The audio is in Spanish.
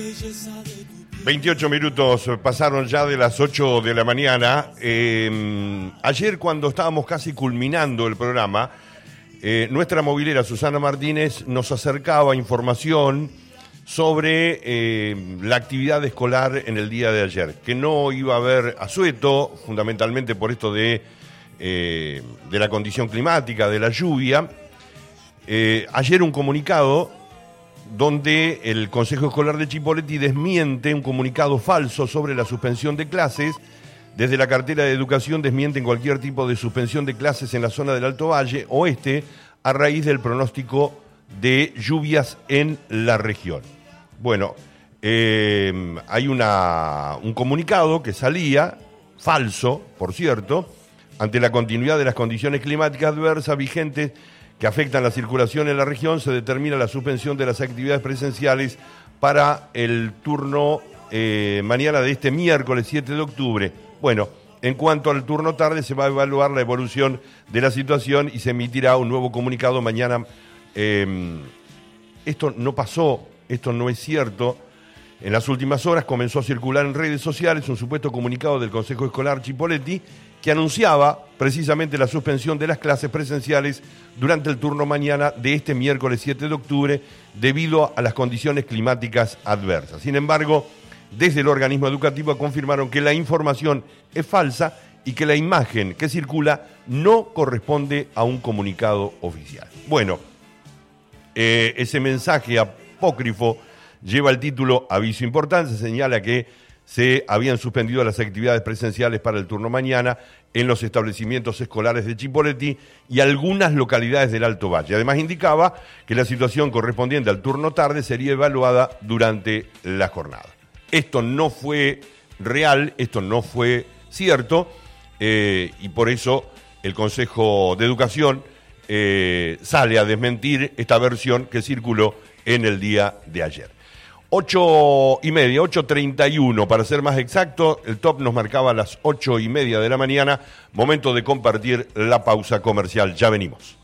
28 minutos pasaron ya de las 8 de la mañana. Ayer, cuando estábamos casi culminando el programa, nuestra movilera Susana Martínez nos acercaba información sobre la actividad escolar en el día de ayer, que no iba a haber asueto, fundamentalmente por esto de la condición climática, de la lluvia. Ayer un comunicado donde el Consejo Escolar de Chipoleti desmiente un comunicado falso sobre la suspensión de clases. Desde la cartera de Educación desmienten cualquier tipo de suspensión de clases en la zona del Alto Valle Oeste a raíz del pronóstico de lluvias en la región. Bueno, hay un comunicado que salía, falso, por cierto, ante la continuidad de las condiciones climáticas adversas vigentes que afectan la circulación en la región. Se determina la suspensión de las actividades presenciales para el turno mañana de este miércoles 7 de octubre. Bueno, en cuanto al turno tarde, se va a evaluar la evolución de la situación y se emitirá un nuevo comunicado mañana. Esto no pasó, esto no es cierto. En las últimas horas comenzó a circular en redes sociales un supuesto comunicado del Consejo Escolar Chipoleti que anunciaba precisamente la suspensión de las clases presenciales durante el turno mañana de este miércoles 7 de octubre debido a las condiciones climáticas adversas. Sin embargo, desde el organismo educativo confirmaron que la información es falsa y que la imagen que circula no corresponde a un comunicado oficial. Bueno, ese mensaje apócrifo lleva el título Aviso importante. Se señala que se habían suspendido las actividades presenciales para el turno mañana en los establecimientos escolares de Chipoleti y algunas localidades del Alto Valle. Además indicaba que la situación correspondiente al turno tarde sería evaluada durante la jornada. Esto no fue real, esto no fue cierto, y por eso el Consejo de Educación sale a desmentir esta versión que circuló en el día de ayer. 8:30, 8:31 para ser más exacto. El top nos marcaba a las 8:30 de la mañana. Momento de compartir la pausa comercial. Ya venimos.